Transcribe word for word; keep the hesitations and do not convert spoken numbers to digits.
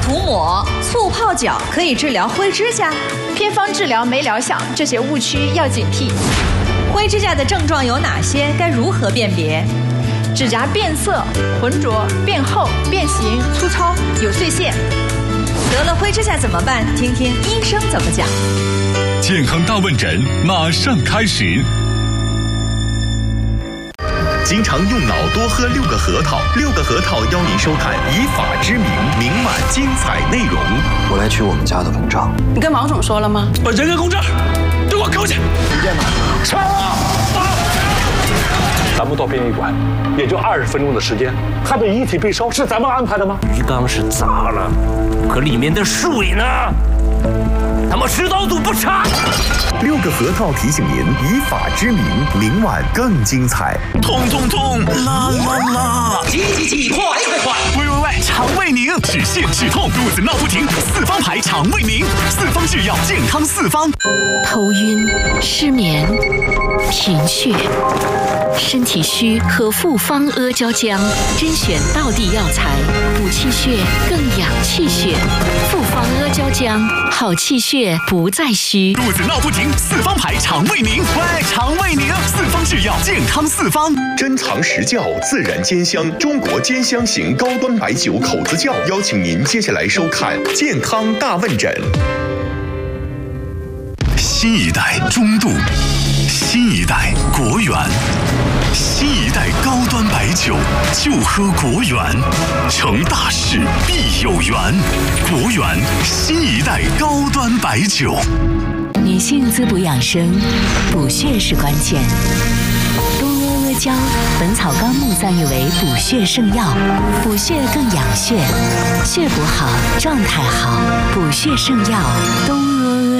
涂抹，醋泡脚可以治疗灰指甲， 偏方治疗没疗效，这些误区要警惕。 灰指甲的症状有哪些？该如何辨别？ 指甲变色、浑浊、变厚、变形、粗糙、有碎屑。 得了灰指甲怎么办？听听医生怎么讲。 健康大问诊马上开始。 经常用脑多喝六个核桃，六个核桃邀您收看《以法之名》明晚精彩内容。 我来取我们家的公章。 你跟王总说了吗？ 把人跟公章给我扣下！ 你见吗？ 杀！咱们到殡仪馆也就二十分钟的时间，他的遗体被烧是咱们安排的吗？ 鱼缸是砸了，可里面的水呢？他们指导组不查。 六个核桃提醒您，以法之名，明晚更精彩。 痛痛痛，啦啦啦！ 急急急，快快快！ 喂喂喂，肠胃宁，止泻止痛，肚子闹不停，四方牌肠胃宁，四方制药，健康四方。 头晕、失眠、贫血、身体虚，喝复方阿胶浆，甄选道地药材，补气血，更养气血。复方阿胶浆，好气血不再虚。 肚子闹不停，四方牌肠胃宁，喂，肠胃宁，四方制药，健康四方。 珍藏实窖，自然兼香，中国兼香型高端白酒口子窖，邀请您接下来收看《健康大问诊》。 新一代中度，新一代国源，新一代高端白酒就喝国源，成大事必有缘。国源新一代高端白酒。 女性滋补养生，补血是关键。东阿阿胶，《本草纲目》赞誉为补血圣药，补血更养血，血补好，状态好，补血圣药东。